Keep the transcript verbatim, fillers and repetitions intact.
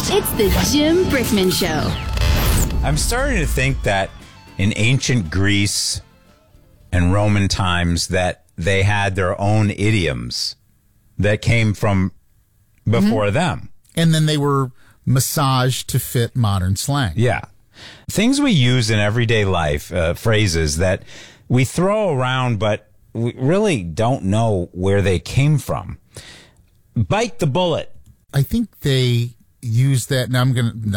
It's the Jim Brickman Show. I'm starting to think that in ancient Greece and Roman times that they had their own idioms that came from before mm-hmm. them. And then they were massaged to fit modern slang. Yeah. Things we use in everyday life, uh, phrases that we throw around, but we really don't know where they came from. Bite the bullet. I think they use that, and I'm going to